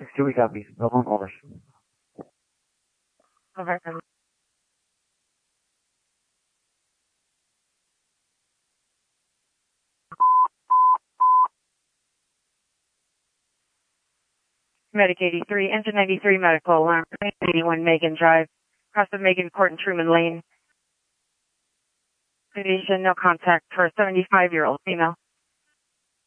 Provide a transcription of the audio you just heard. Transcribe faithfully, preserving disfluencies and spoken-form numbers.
sixty-three copies. Welcome orders. Over. Medic eighty-three, engine ninety-three, medical alarm, eighty-one Megan Drive, cross of Megan Court and Truman Lane. Condition, no contact for a seventy-five-year-old female.